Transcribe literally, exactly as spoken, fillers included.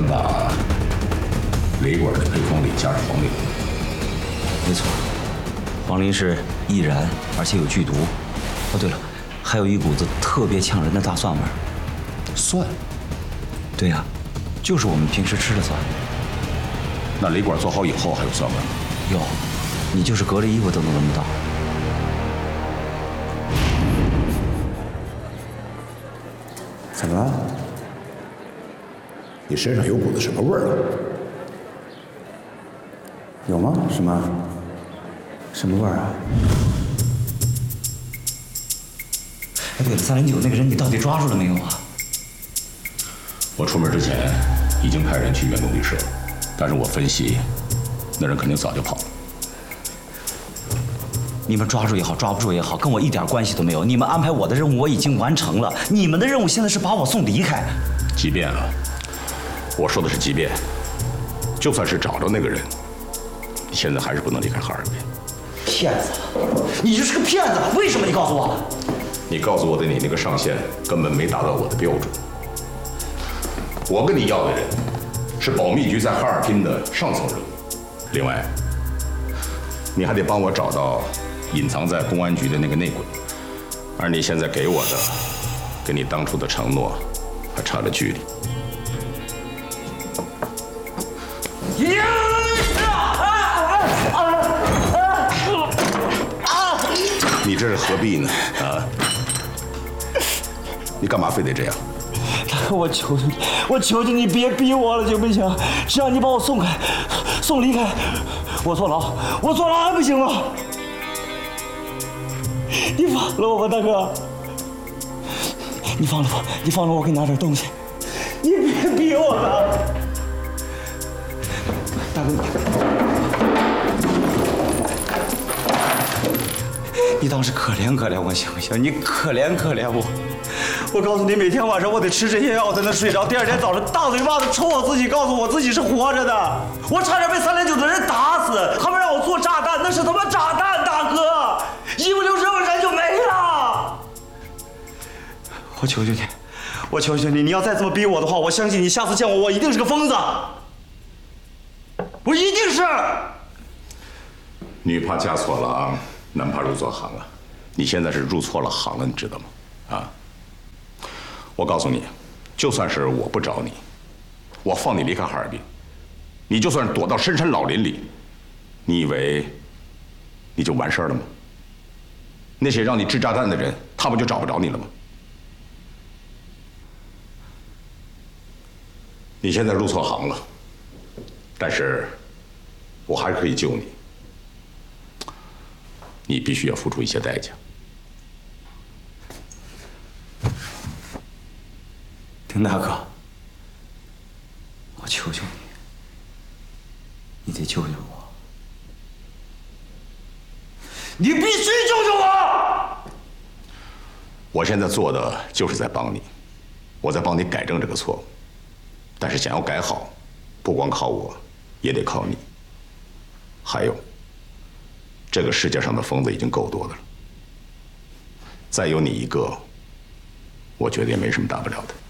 们把雷管的配方里加上黄连。 没错，黄连是易燃，而且有剧毒。哦，对了，还有一股子特别呛人的大蒜味儿。 蒜？ 对呀、啊，就是我们平时吃的蒜。 那雷管做好以后还有蒜味吗？ 有，你就是隔着衣服都能闻得到。 怎么了？你身上有股子什么味儿啊？ 有吗？什么？什么味儿啊？哎，对了，三零九那个人你到底抓住了没有啊？ 我出门之前已经派人去员工旅社，但是我分析，那人肯定早就跑了。 你们抓住也好，抓不住也好，跟我一点关系都没有。你们安排我的任务我已经完成了，你们的任务现在是把我送离开。 即便啊，我说的是即便，就算是找着那个人，你现在还是不能离开哈尔滨。 骗子！你就是个骗子！为什么？你告诉我。 你告诉我的，你那个上线根本没达到我的标准。我跟你要的人是保密局在哈尔滨的上层人物，另外，你还得帮我找到隐藏在公安局的那个内鬼，而你现在给我的，跟你当初的承诺还差了距离。你这是何必呢？啊？你干嘛非得这样？ 大哥，我求求你，我求求你别逼我了，行不行？只要你把我送开，送离开，我坐牢，我坐牢还不行吗？你放了我吧，大哥。你放了我，你放了我，我给你拿点东西。你别逼我了，大哥。你当时可怜可怜我行不行？你可怜可怜我。我告诉你，每天晚上我得吃这些药才能睡着。第二天早上大嘴巴子抽我自己，告诉我自己是活着的。我差点被三零九的人打死，他们让我做炸弹，那是他妈炸弹，大哥！一不留神我人就没了。我求求你，我求求你，你要再这么逼我的话，我相信你下次见我，我一定是个疯子。我一定是。 女怕嫁错了啊，男怕入错行啊。你现在是入错了行了，你知道吗？啊！我告诉你，就算是我不找你，我放你离开哈尔滨，你就算是躲到深山老林里，你以为你就完事儿了吗？那些让你制炸弹的人，他们就找不着你了吗？你现在入错行了，但是我还是可以救你，你必须要付出一些代价。 丁大哥，我求求你，你得救救我，你必须救救我！ 我现在做的就是在帮你，我在帮你改正这个错误，但是想要改好，不光靠我，也得靠你。还有，这个世界上的疯子已经够多的了，再有你一个，我觉得也没什么大不了的。